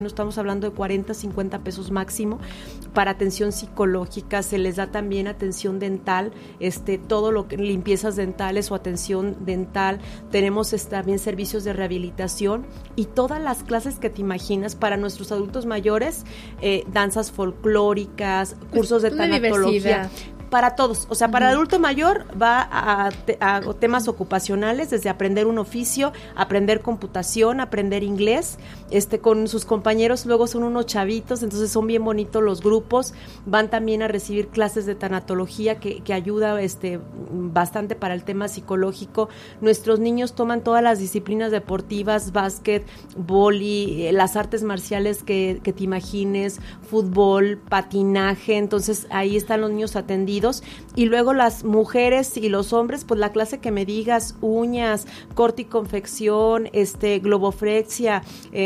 no estamos hablando de 40, 50 pesos máximo para atención psicológica. Se les da también atención dental, todo lo que limpiezas dentales o atención dental. Tenemos también servicios de rehabilitación y todas las clases que te imaginas para nuestros adultos mayores, danzas folclóricas, cursos de tanatología. Para todos, o sea, para el adulto mayor va a temas ocupacionales, desde aprender un oficio, aprender computación, aprender inglés, con sus compañeros, luego son unos chavitos, entonces son bien bonitos los grupos, van también a recibir clases de tanatología que ayuda bastante para el tema psicológico. Nuestros niños toman todas las disciplinas deportivas, básquet, vóley, las artes marciales que te imagines, fútbol, patinaje, entonces ahí están los niños atendidos. Y luego las mujeres y los hombres, pues la clase que me digas, uñas, corte y confección, globoflexia,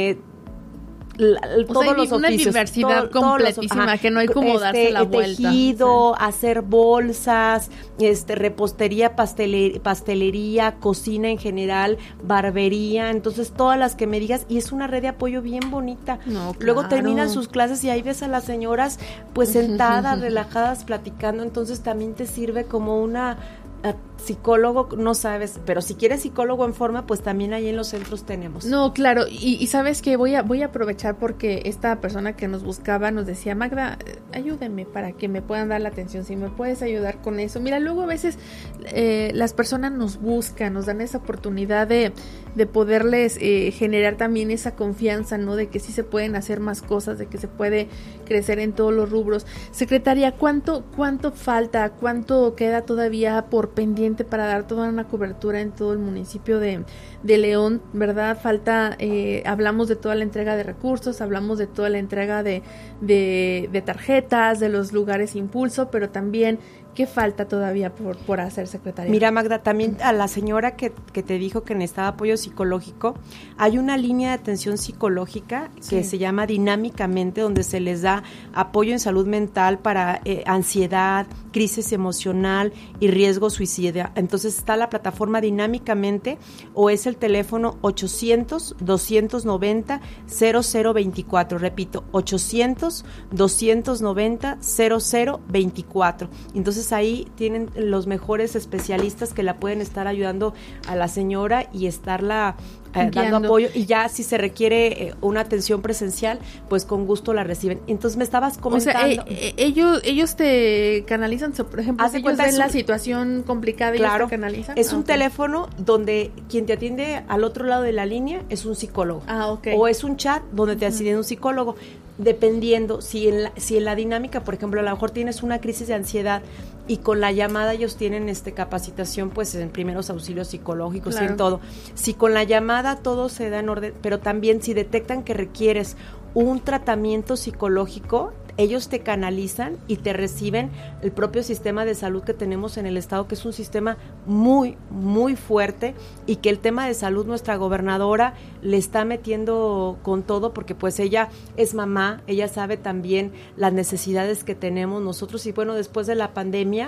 todos los una oficios, diversidad completísima, que no hay como darse la vuelta. Tejido, hacer bolsas, repostería, pastelería, cocina en general, barbería, entonces todas las que me digas, y es una red de apoyo bien bonita. No, claro. Luego terminan sus clases y ahí ves a las señoras pues sentadas, relajadas, platicando, entonces también te sirve como una psicólogo, no sabes, pero si quieres psicólogo en forma, pues también ahí en los centros tenemos. No, claro, y sabes que voy a aprovechar porque esta persona que nos buscaba nos decía, Magda, ayúdenme para que me puedan dar la atención, si me puedes ayudar con eso. Mira, luego a veces las personas nos buscan, nos dan esa oportunidad de poderles generar también esa confianza, ¿no? De que sí se pueden hacer más cosas, de que se puede crecer en todos los rubros. Secretaria, ¿cuánto falta, cuánto queda todavía por pendiente para dar toda una cobertura en todo el municipio de León, ¿verdad? Falta, hablamos de toda la entrega de recursos, hablamos de toda la entrega de tarjetas, de los lugares impulso, pero también, ¿qué falta todavía por hacer, secretaria? Mira, Magda, también a la señora que te dijo que necesitaba apoyo psicológico, hay una línea de atención psicológica que se llama Dinámicamente, donde se les da apoyo en salud mental para ansiedad, crisis emocional y riesgo suicida. Entonces está la plataforma Dinámicamente o es el teléfono 800-290-0024. Repito, 800-290-0024. Entonces ahí tienen los mejores especialistas que la pueden estar ayudando a la señora y estarla dando apoyo, y ya si se requiere una atención presencial, pues con gusto la reciben. Entonces me estabas comentando. O sea, ellos te canalizan, por ejemplo, si ellos ven la situación complicada, claro, ellos te canalizan. Es un teléfono donde quien te atiende al otro lado de la línea es un psicólogo. O es un chat donde te atiende un psicólogo. Dependiendo, si en la dinámica, por ejemplo, a lo mejor tienes una crisis de ansiedad y con la llamada ellos tienen capacitación pues en primeros auxilios psicológicos, claro, y en todo. Si con la llamada todo se da en orden, pero también si detectan que requieres un tratamiento psicológico, ellos te canalizan y te reciben el propio sistema de salud que tenemos en el estado, que es un sistema muy, muy fuerte, y que el tema de salud nuestra gobernadora le está metiendo con todo, porque pues ella es mamá, ella sabe también las necesidades que tenemos nosotros, y bueno, después de la pandemia,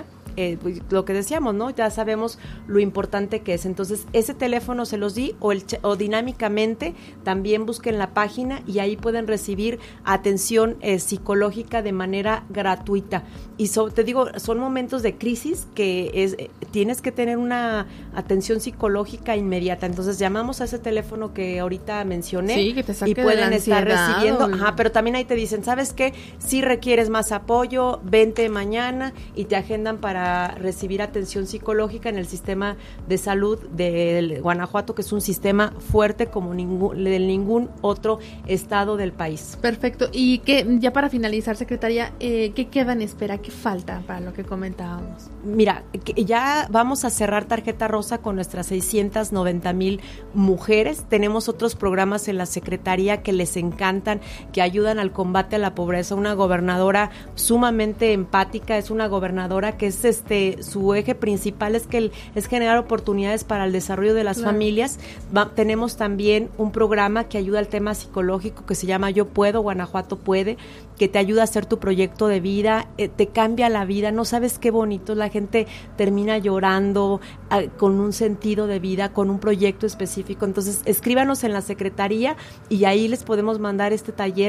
lo que decíamos, ¿no? Ya sabemos lo importante que es. Entonces, ese teléfono se los di, o Dinámicamente, también busquen la página y ahí pueden recibir atención psicológica de manera gratuita. Y te digo, son momentos de crisis que tienes que tener una atención psicológica inmediata. Entonces, llamamos a ese teléfono que ahorita mencioné, sí, que te saque y pueden de estar recibiendo. Ajá, pero también ahí te dicen, ¿sabes qué? Si requieres más apoyo, vente mañana, y te agendan para recibir atención psicológica en el sistema de salud de Guanajuato, que es un sistema fuerte como ningún otro estado del país. Perfecto. Y que ya para finalizar, secretaria, ¿qué queda en espera? ¿Qué falta para lo que comentábamos? Mira, ya vamos a cerrar tarjeta rosa con nuestras 690,000 mujeres. Tenemos otros programas en la Secretaría que les encantan, que ayudan al combate a la pobreza. Una gobernadora sumamente empática, es una gobernadora que es su eje principal es generar oportunidades para el desarrollo de las familias. Tenemos también un programa que ayuda al tema psicológico que se llama Yo Puedo, Guanajuato Puede, que te ayuda a hacer tu proyecto de vida, te cambia la vida, no sabes qué bonito, la gente termina llorando con un sentido de vida, con un proyecto específico. Entonces escríbanos en la secretaría y ahí les podemos mandar este taller